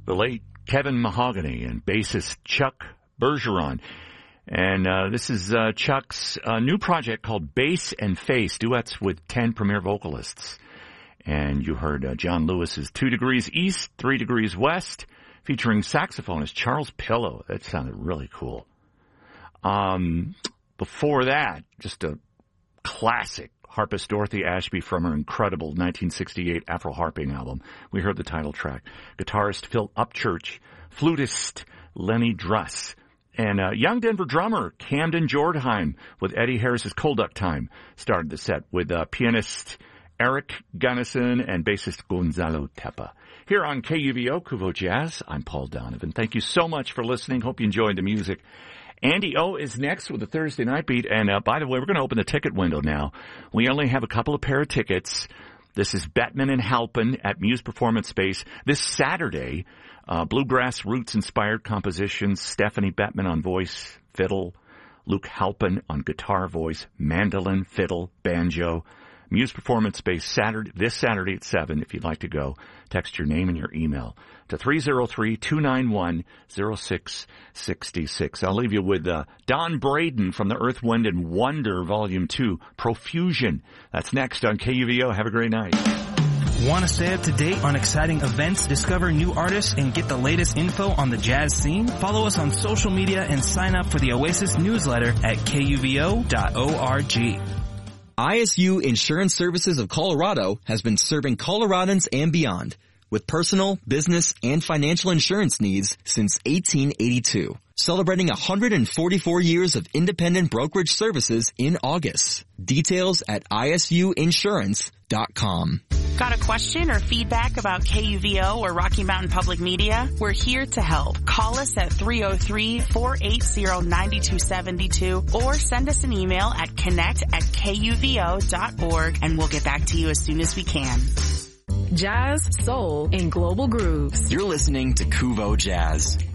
the late Kevin Mahogany and bassist Chuck Bergeron. And this is Chuck's new project called Bass and Face, duets with 10 premier vocalists. And you heard John Lewis's 2 Degrees East, 3 Degrees West, featuring saxophonist Charles Pillow. That sounded really cool. Before that, just a classic harpist Dorothy Ashby from her incredible 1968 Afro-harping album. We heard the title track. Guitarist Phil Upchurch, flutist Lenny Druss, and young Denver drummer Camden Jordheim with Eddie Harris's Cold Duck Time started the set with pianist Eric Gunnison and bassist Gonzalo Tepa. Here on KUVO, Kuvo Jazz, I'm Paul Donovan. Thank you so much for listening. Hope you enjoyed the music. Andy O is next with the Thursday Night Beat. And by the way, we're going to open the ticket window now. We only have a couple of pair of tickets. This is Bettman and Halpin at Muse Performance Space this Saturday. Bluegrass roots-inspired compositions. Stephanie Bettman on voice, fiddle. Luke Halpin on guitar, voice, mandolin, fiddle, banjo. Muse Performance Space this Saturday at 7. If you'd like to go, text your name and your email to 303-291-0666. I'll leave you with Don Braden from the Earth, Wind, and Wonder, Volume 2, Profusion. That's next on KUVO. Have a great night. Want to stay up to date on exciting events, discover new artists, and get the latest info on the jazz scene? Follow us on social media and sign up for the Oasis newsletter at kuvo.org. ISU Insurance Services of Colorado has been serving Coloradans and beyond with personal, business, and financial insurance needs since 1882. Celebrating 144 years of independent brokerage services in August. Details at isuinsurance.com. Got a question or feedback about KUVO or Rocky Mountain Public Media? We're here to help. Call us at 303-480-9272 or send us an email at connect@kuvo.org and we'll get back to you as soon as we can. Jazz, soul, and global grooves. You're listening to Kuvo Jazz.